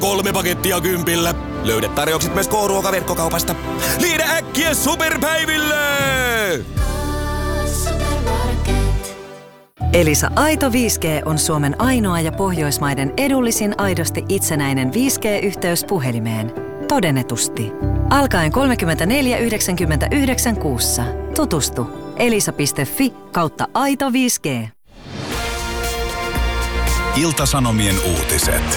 3 pakettia 10. Löydät tarjoukset myös K-ruokaverkkokaupasta. Liide äkkiä superpäiville! Elisa Aito 5G on Suomen ainoa ja Pohjoismaiden edullisin aidosti itsenäinen 5G-yhteys puhelimeen. Todennetusti. Alkaen 34,99 kuussa. Tutustu. elisa.fi/aito 5G. Ilta-Sanomien uutiset.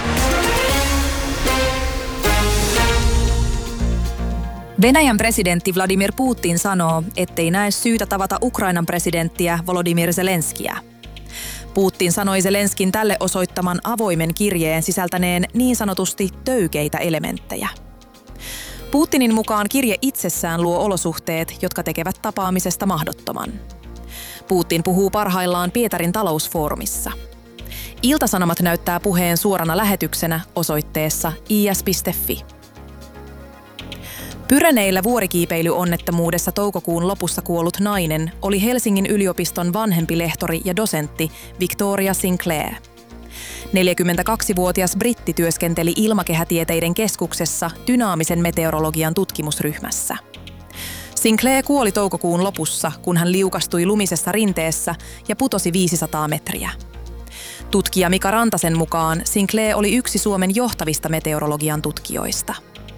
Venäjän presidentti Vladimir Putin sanoo, ettei näe syytä tavata Ukrainan presidenttiä Volodymyr Zelenskiä. Putin sanoi Zelenskin tälle osoittaman avoimen kirjeen sisältäneen niin sanotusti töykeitä elementtejä. Putinin mukaan kirje itsessään luo olosuhteet, jotka tekevät tapaamisesta mahdottoman. Putin puhuu parhaillaan Pietarin talousfoorumissa. Ilta-Sanomat näyttää puheen suorana lähetyksenä osoitteessa is.fi. Pyreneillä vuorikiipeilyonnettomuudessa toukokuun lopussa kuollut nainen oli Helsingin yliopiston vanhempi lehtori ja dosentti Victoria Sinclair. 42-vuotias britti työskenteli ilmakehätieteiden keskuksessa dynaamisen meteorologian tutkimusryhmässä. Sinclair kuoli toukokuun lopussa, kun hän liukastui lumisessa rinteessä ja putosi 500 metriä. Tutkija Mika Rantasen mukaan Sinclair oli yksi Suomen johtavista meteorologian tutkijoista.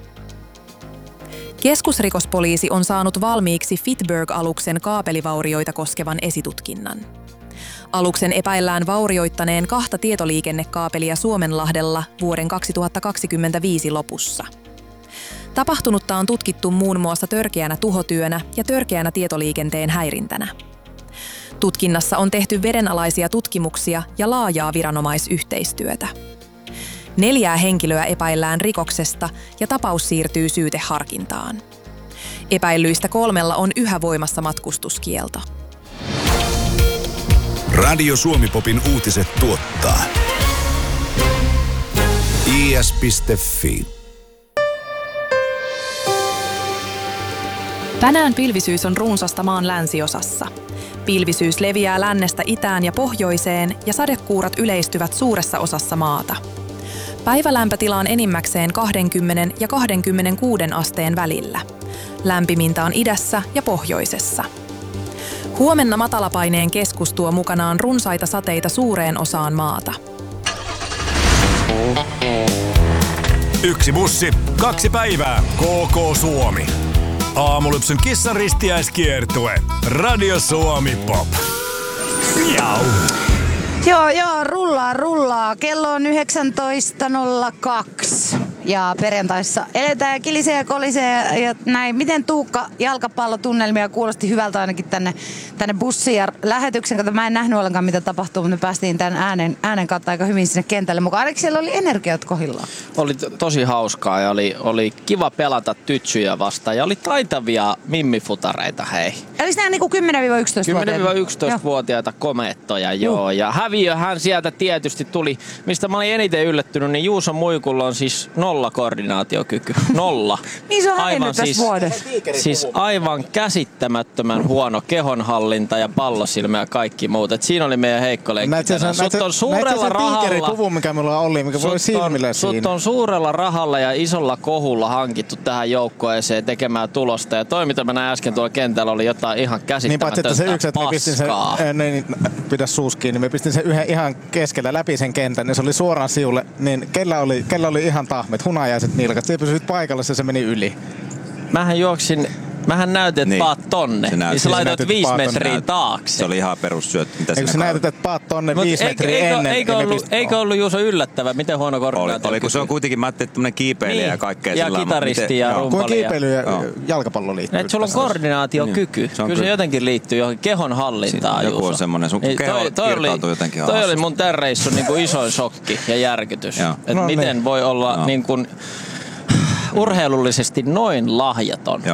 Keskusrikospoliisi on saanut valmiiksi Fitberg-aluksen kaapelivaurioita koskevan esitutkinnan. Aluksen epäillään vaurioittaneen 2 tietoliikennekaapelia Suomenlahdella vuoden 2025 lopussa. Tapahtunutta on tutkittu muun muassa törkeänä tuhotyönä ja törkeänä tietoliikenteen häirintänä. Tutkinnassa on tehty vedenalaisia tutkimuksia ja laajaa viranomaisyhteistyötä. 4 henkilöä epäillään rikoksesta ja tapaus siirtyy syyteharkintaan. Epäillyistä 3 on yhä voimassa matkustuskielto. Radio Suomi-popin uutiset tuottaa is.fi. Tänään pilvisyys on runsasta maan länsiosassa. Pilvisyys leviää lännestä itään ja pohjoiseen ja sadekuurat yleistyvät suuressa osassa maata. Päivälämpötila on enimmäkseen 20 ja 26 asteen välillä. Lämpimintä on idässä ja pohjoisessa. Huomenna matalapaineen keskus tuo mukanaan runsaita sateita suureen osaan maata. 1 bussi, 2 päivää. KK Suomi. Aamulypsyn kissan ristiäiskiertue. Radio Suomi Pop. Miau. Joo, rullaa. Kello on 19.02 ja perjantaissa eletään ja kilisee ja kolisee ja näin. Miten Tuukka, jalkapallotunnelmia kuulosti hyvältä ainakin tänne bussiin ja lähetyksen kautta. Mä en nähnyt ollenkaan mitä tapahtuu, mutta me päästiin tämän äänen kautta aika hyvin sinne kentälle mukaan. Ainakin siellä oli energiat kohillaan. Oli tosi hauskaa ja oli kiva pelata tytsyjä vastaan ja oli taitavia mimmifutareita, hei. Eli nämä niinku 10-11-vuotiaita? 10-11-vuotiaita komettoja, joo. Ja häviöhän sieltä tietysti tuli, mistä mä olin eniten yllättynyt, niin Juuso Muikulla on siis 0 koordinaatiokyky. 0. Niin se on hävinnyt tässä vuodessa. Siis aivan käsittämättömän huono kehonhallinta ja pallosilmä ja kaikki muut. Et siinä oli meidän heikko leikki. Sut on suurella rahalla. Mikä mulla oli, mikä voi silmille siinä. Sut on suurella rahalla ja isolla kohulla hankittu tähän joukkueeseen tekemään tulosta. Ja toi, mitä mä näin äsken tuolla kentällä, oli jotain ihan käsittämätöntä paskaa. Niin paitsi, että se yksi, että me pistin sen, pidä suus kiinni, me pistin sen yhden ihan keskellä läpi sen kentän, niin se oli suoraan siulle, niin kellä oli ihan tahmet, hunajaiset nilkat, se pysyit paikalla, se meni yli. Mähän näytin, että paat tonne, niin sä laitoit 5 metriä taakse. Se oli ihan perussyöttö. Eikö sä näytit, että paat tonne 5 metriä ennen? Eikö ollut Juuso yllättävä, miten huono koordinaatio? Oli, kun se on kuitenkin, mä ajattelin, että tämmönen kiipeilijä ja kaikkea. Ja kitaristi ja rumpali. Kuin kiipeily ja jalkapallo liittyy. Että sulla on koordinaatiokyky. Kyllä se jotenkin liittyy johonkin kehon hallintaan, Juuso. Joku on semmonen, sun keho irtautuu jotenkin alas. Toi oli mun tän reissun isoin shokki ja järkytys. Että miten voi olla niin kuin urheilullisesti noin lahjaton. Joo.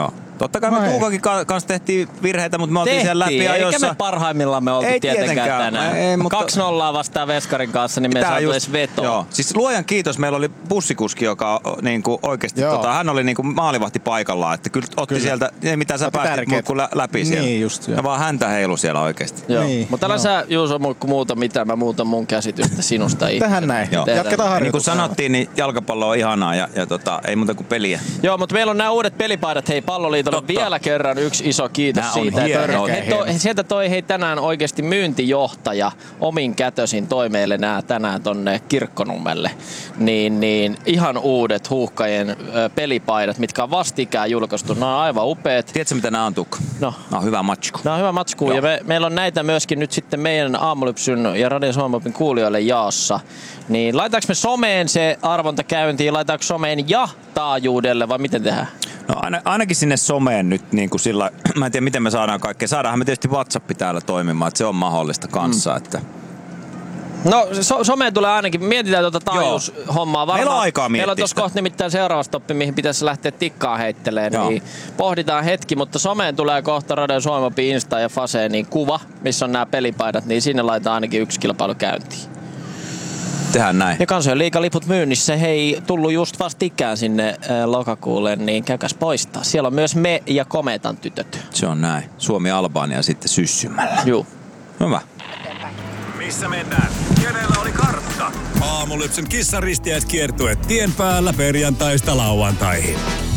Totta kai me Tuukakin kanssa tehtiin virheitä, mutta me oltiin siellä läpi ajoissa. Eikä me parhaimmillaan me oltu tietenkään tänään. 2-0 vastaan Veskarin kanssa, niin me saatu edes vetoa. Joo. Siis luojan kiitos, meillä oli bussikuski, joka niinku oikeasti, hän oli niinku maalivahti paikallaan. Että kyllä otti sieltä, mitä sä päästit läpi siellä. Niin just. Ja vaan häntä heilu siellä oikeasti. Joo. Niin, mutta älä sä, Juuso, muuta mitään. Mä muutan mun käsitystä sinusta itse. Tähän näin. Jatketaan harjoitusta. Niin kuin sanottiin, niin jalkapallo on ihanaa ja ei muuta kuin peliä. Joo, mutta meillä on nämä uudet pelipaidat. Hei, Palloliitolle vielä kerran yksi iso kiitos siitä. Sieltä toi tänään oikeasti myyntijohtaja omin kätösin toi meille nää tänään tonne Kirkkonummelle. Niin ihan uudet Huuhkajien pelipaidat, mitkä on vastikään julkaistu. Nämä on aivan upeat. Tiedätkö mitä nämä on, Tukka? No. Nämä on hyvä matsku. Nämä on hyvä matsku ja meillä on näitä myöskin nyt sitten meidän Aamulypsyn ja Radio Suomen kuulijoille jaossa. Niin laitaanko me someen se arvonta käyntiin, laitaanko someen ja taajuudelle vai miten tehdään? No ainakin sinne someen nyt niin kuin sillä, mä en tiedä miten me saadaan kaikkea. Saadaanhan me tietysti WhatsApp täällä toimimaan, että se on mahdollista kanssa. Että. No someen tulee ainakin, mietitään tuota taajuushommaa. Meillä on aikaa miettiä. Meillä on tuossa kohta nimittäin seuraava stoppi, mihin pitäisi lähteä tikkaa heittelemään, niin pohditaan hetki, mutta someen tulee kohta Radio Suomen Insta ja Faseen niin kuva, missä on nämä pelipaidat, niin sinne laitetaan ainakin yksi kilpailu käyntiin. Tehdään näin. Ja Kansojen liigaliput myynnissä, hei, tullut just vastikään sinne lokakuulle, niin käykäs poistaa. Siellä on myös me ja Kometan tytöt. Se on näin. Suomi-Albania sitten syssymällä. Juu. Hyvä. Missä mennään? Kenellä oli kartta? Aamulypsyn kissaristiäiskiertue tien päällä perjantaista lauantaihin.